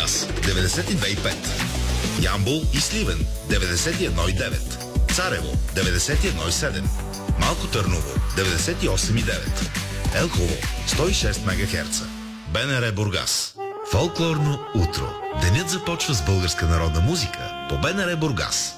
Бургас 92,5, Ямбол и Сливен 91,9, Царево 91,7, Малко Търново 98,9, Елхово 106 МГц. БНР Бургас. Фолклорно утро. Денят започва с българска народна музика по БНР Бургас.